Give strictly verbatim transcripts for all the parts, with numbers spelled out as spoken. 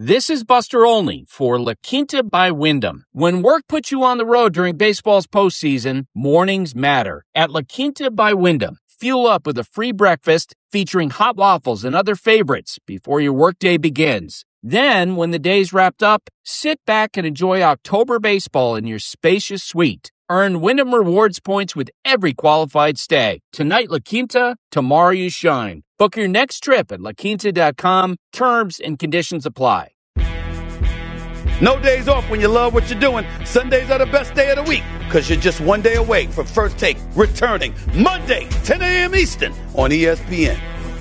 This is Buster Olney for La Quinta by Wyndham. When work puts you on the road during baseball's postseason, mornings matter. At La Quinta by Wyndham, fuel up with a free breakfast featuring hot waffles and other favorites before your workday begins. Then, when the day's wrapped up, sit back and enjoy October baseball in your spacious suite. Earn Wyndham Rewards points with every qualified stay. Tonight, La Quinta, tomorrow you shine. Book your next trip at la quinta dot com. Terms and conditions apply. No days off when you love what you're doing. Sundays are the best day of the week because you're just one day away from First Take returning Monday, ten a.m. Eastern on E S P N.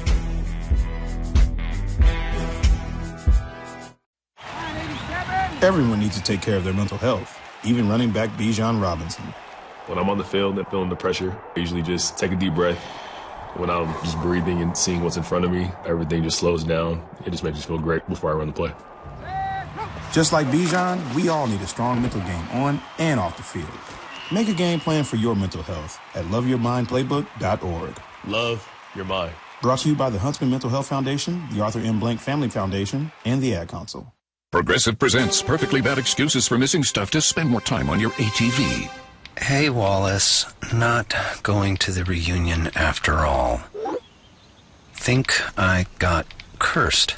Everyone needs to take care of their mental health, even running back Bijan Robinson. When I'm on the field and feeling the pressure, I usually just take a deep breath. When I'm just breathing and seeing what's in front of me, everything just slows down. It just makes me feel great before I run the play. Just like Bijan, we all need a strong mental game on and off the field. Make a game plan for your mental health at love your mind playbook dot org. Love your mind. Brought to you by the Huntsman Mental Health Foundation, the Arthur M. Blank Family Foundation, and the Ad Council. Progressive presents perfectly bad excuses for missing stuff to spend more time on your A T V. Hey, Wallace, not going to the reunion after all. Think I got cursed.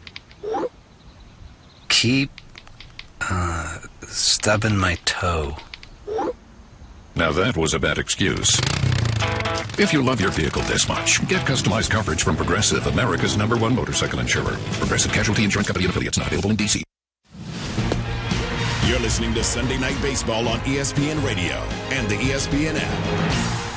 Keep, uh, stubbing my toe. Now that was a bad excuse. If you love your vehicle this much, get customized coverage from Progressive, America's number one motorcycle insurer. Progressive Casualty Insurance Company and Affiliates, not available in D C. You're listening to Sunday Night Baseball on E S P N Radio and the E S P N app.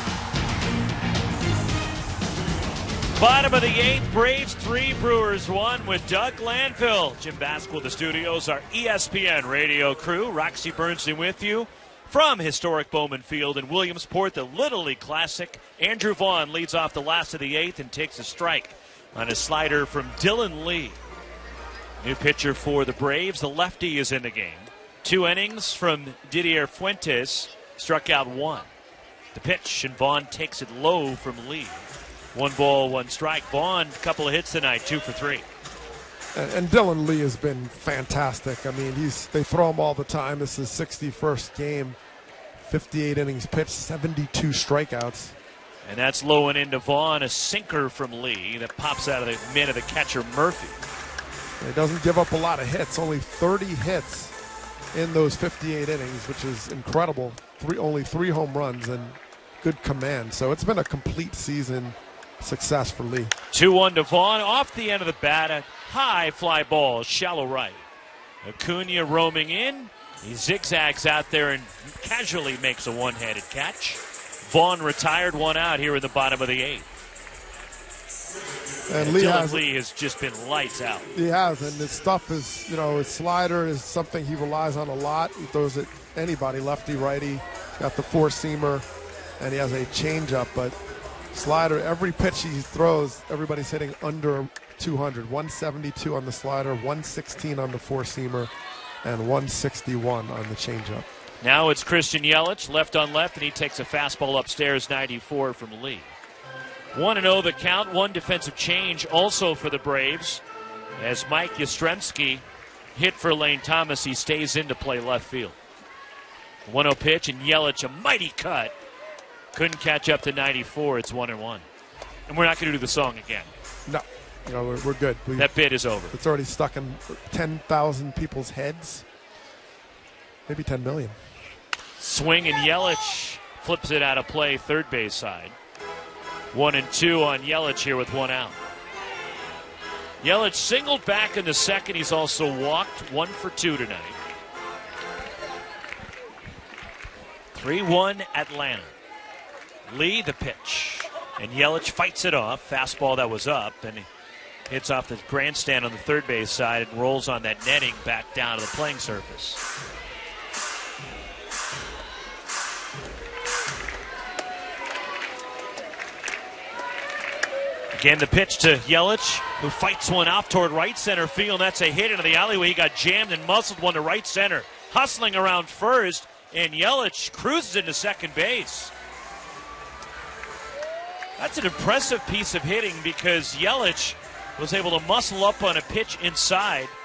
Bottom of the eighth, Braves three, Brewers one with Doug Glanville. Jim Baskel of the studios, our E S P N radio crew. Roxy Bernstein with you from historic Bowman Field in Williamsport, the Little League Classic. Andrew Vaughn leads off the last of the eighth and takes a strike on a slider from Dylan Lee. New pitcher for the Braves. The lefty is in the game. Two innings from Didier Fuentes, struck out one. The pitch, and Vaughn takes it low from Lee. One ball, one strike. Vaughn, a couple of hits tonight, two for three. And, and Dylan Lee has been fantastic. I mean, he's they throw him all the time. This is his sixty-first game, fifty-eight innings pitched, seventy-two strikeouts. And that's low and into Vaughn, a sinker from Lee that pops out of the mitt of the catcher Murphy. He doesn't give up a lot of hits, only thirty hits in those fifty-eight innings, which is incredible. Three, only three home runs and good command. So it's been a complete season success for Lee. two one to Vaughn. Off the end of the bat, a high fly ball, shallow right. Acuna roaming in. He zigzags out there and casually makes a one-handed catch. Vaughn retired, one out here in the bottom of the eighth. And, and Lee Dylan has, Lee has just been lights out. He has, and his stuff is, you know, his slider is something he relies on a lot. He throws it anybody, lefty, righty. He's got the four-seamer, and he has a changeup, but slider, every pitch he throws, everybody's hitting under two hundred. one seventy-two on the slider, one sixteen on the four-seamer, and one sixty-one on the changeup. Now it's Christian Yelich, left on left, and he takes a fastball upstairs, ninety-four from Lee. one and oh the count, one defensive change also for the Braves. As Mike Yastrzemski hit for Lane Thomas, he stays in to play left field. one oh pitch, and Yelich, a mighty cut. Couldn't catch up to ninety-four. It's one and one. And we're not going to do the song again. No, no, we're, we're good. We, that bit is over. It's already stuck in ten thousand people's heads. Maybe ten million. Swing, and Yelich flips it out of play, third base side. One and two on Yelich here with one out. Yelich singled back in the second. He's also walked, one for two tonight. three one Atlanta. Lee the pitch. And Yelich fights it off. Fastball that was up. And he hits off the grandstand on the third base side and rolls on that netting back down to the playing surface. Again, the pitch to Yelich, who fights one off toward right center field. That's a hit into the alleyway. He got jammed and muscled one to right center. Hustling around first, and Yelich cruises into second base. That's an impressive piece of hitting because Yelich was able to muscle up on a pitch inside,